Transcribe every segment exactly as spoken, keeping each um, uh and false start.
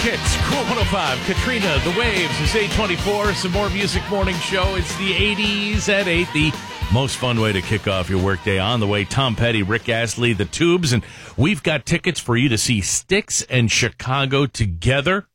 Hits, Cool one oh five, Katrina, The Waves, it's eight twenty-four, some more music morning show. It's the eighties at eight, the most fun way to kick off your workday. On the way, Tom Petty, Rick Astley, The Tubes, and we've got tickets for you to see Styx and Chicago together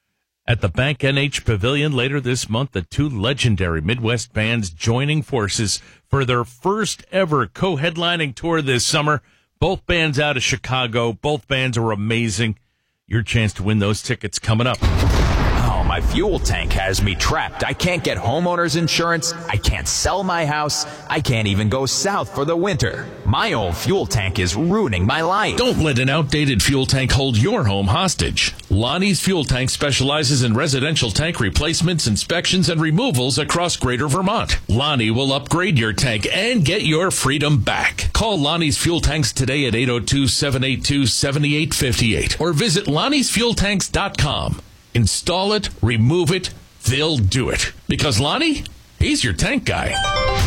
at the Bank N H Pavilion later this month. The two legendary Midwest bands joining forces for their first ever co-headlining tour this summer. Both bands out of Chicago. Both bands are amazing. Your chance to win those tickets coming up. Oh, my fuel tank has me trapped. I can't get homeowner's insurance. I can't sell my house. I can't even go south for the winter. My old fuel tank is ruining my life. Don't let an outdated fuel tank hold your home hostage. Lonnie's Fuel Tank specializes in residential tank replacements, inspections, and removals across Greater Vermont. Lonnie will upgrade your tank and get your freedom back. Call Lonnie's Fuel Tanks today at eight oh two, seven eight two, seven eight five eight or visit lonnie's fuel tanks dot com. Install it, remove it, they'll do it. Because Lonnie, he's your tank guy.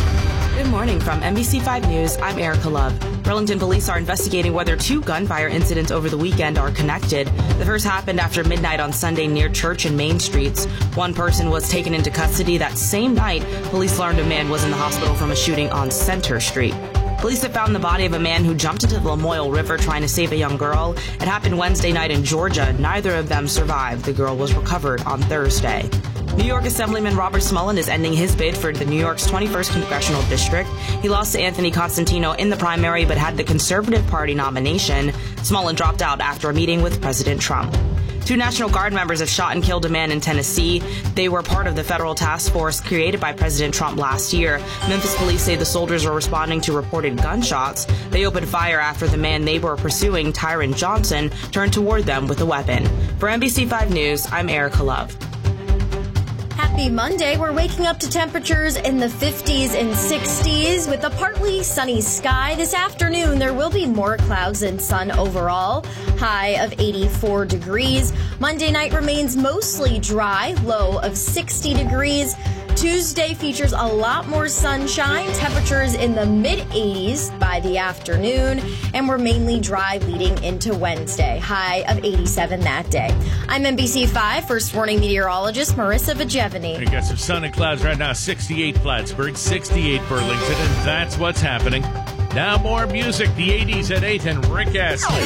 Good morning from N B C five News. I'm Erica Love. Burlington police are investigating whether two gunfire incidents over the weekend are connected. The first happened after midnight on Sunday near Church and Main Streets. One person was taken into custody that same night. Police learned a man was in the hospital from a shooting on Center Street. Police have found the body of a man who jumped into the Lamoille River trying to save a young girl. It happened Wednesday night in Georgia. Neither of them survived. The girl was recovered on Thursday. New York Assemblyman Robert Smullen is ending his bid for the New York's twenty-first Congressional District. He lost to Anthony Constantino in the primary but had the Conservative Party nomination. Smullen dropped out after a meeting with President Trump. Two National Guard members have shot and killed a man in Tennessee. They were part of the federal task force created by President Trump last year. Memphis police say the soldiers were responding to reported gunshots. They opened fire after the man they were pursuing, Tyron Johnson, turned toward them with a weapon. For N B C five News, I'm Erica Love. Happy Monday. We're waking up to temperatures in the fifties and sixties with a partly sunny sky. This afternoon, there will be more clouds than sun overall. High of eighty-four degrees. Monday night remains mostly dry, low of sixty degrees. Tuesday features a lot more sunshine, temperatures in the mid-eighties by the afternoon, and we're mainly dry leading into Wednesday, high of eighty-seven that day. I'm N B C five First Warning meteorologist Marissa Vigevany. We got some sun and clouds right now, sixty-eight Plattsburgh, sixty-eight Burlington, and that's what's happening. Now more music, the eighties at eight, and Rick Astley.